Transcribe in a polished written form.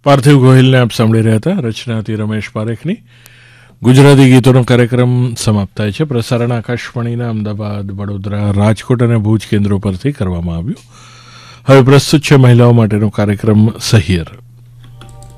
પાર્થિવ ગોહિલને આપ સાંભળી રહ્યા હતા. રચના હતી રમેશ પારેખની. ગુજરાતી ગીતોનો કાર્યક્રમ સમાપ્ત થાય છે. પ્રસારણ આકાશવાણીના અમદાવાદ, વડોદરા, રાજકોટ અને ભુજ કેન્દ્રો પરથી કરવામાં આવ્યું. હવે પ્રસ્તુત છે મહિલાઓ માટેનો કાર્યક્રમ સહિયર.